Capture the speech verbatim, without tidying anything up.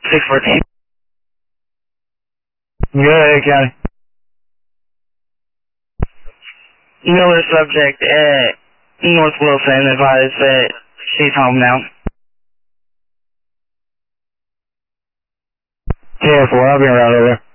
six fourteen. Yeah, County. Miller subject at North Wilson advised that she's home now. ten four, I'll be around over there.